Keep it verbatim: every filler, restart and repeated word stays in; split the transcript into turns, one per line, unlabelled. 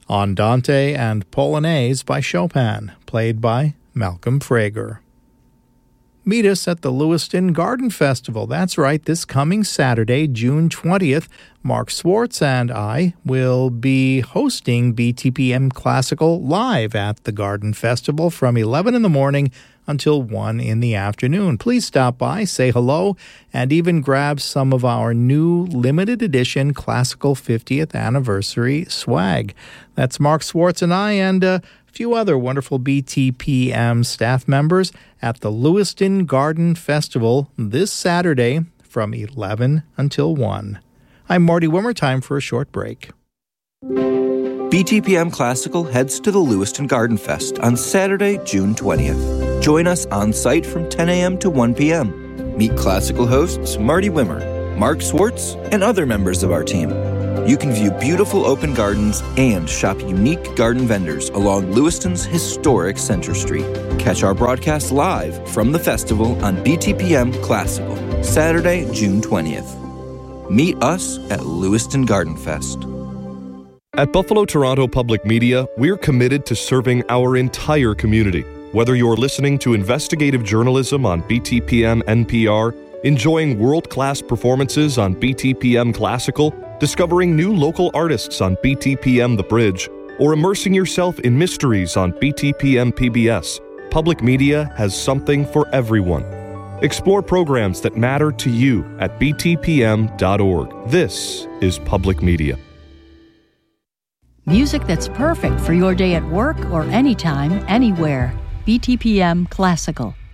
Andante and Polonaise by Chopin, played by Malcolm Frager. Meet us at the Lewiston Garden Festival. That's right, this coming Saturday, June twentieth, Mark Swartz and I will be hosting B T P M Classical live at the Garden Festival from eleven in the morning until one in the afternoon. Please stop by, say hello, and even grab some of our new limited edition Classical fiftieth Anniversary swag. That's Mark Swartz and I and a few other wonderful B T P M staff members at the Lewiston Garden Festival this Saturday from eleven until one. I'm Marty Wimmer. Time for a short break.
B T P M Classical heads to the Lewiston Garden Fest on Saturday, June twentieth. Join us on site from ten a.m. to one p.m. Meet classical hosts Marty Wimmer, Mark Swartz, and other members of our team. You can view beautiful open gardens and shop unique garden vendors along Lewiston's historic Center Street. Catch our broadcast live from the festival on B T P M Classical, Saturday, June twentieth. Meet us at Lewiston Garden Fest.
At Buffalo Toronto Public Media, we're committed to serving our entire community. Whether you're listening to investigative journalism on B T P M N P R, enjoying world-class performances on B T P M Classical, discovering new local artists on B T P M The Bridge, or immersing yourself in mysteries on B T P M P B S, Public Media has something for everyone. Explore programs that matter to you at b t p m dot org. This is Public Media.
Music that's perfect for your day at work or anytime, anywhere. B T P M Classical.